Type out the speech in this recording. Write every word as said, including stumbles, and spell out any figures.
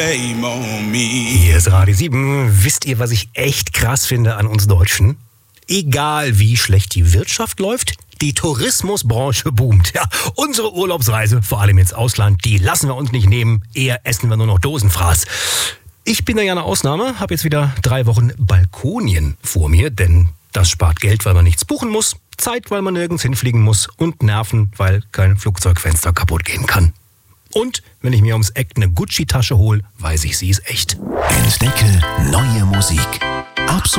Shame on me. Hier ist Radio sieben. Wisst ihr, was ich echt krass finde an uns Deutschen? Egal wie schlecht die Wirtschaft läuft, die Tourismusbranche boomt. Ja, unsere Urlaubsreise, vor allem ins Ausland, die lassen wir uns nicht nehmen. Eher essen wir nur noch Dosenfraß. Ich bin da ja eine Ausnahme, habe jetzt wieder drei Wochen Balkonien vor mir, denn das spart Geld, weil man nichts buchen muss, Zeit, weil man nirgends hinfliegen muss und Nerven, weil kein Flugzeugfenster kaputt gehen kann. Und wenn ich mir ums Eck eine Gucci-Tasche hole, weiß ich, sie ist echt. Entdecke neue Musik. Ab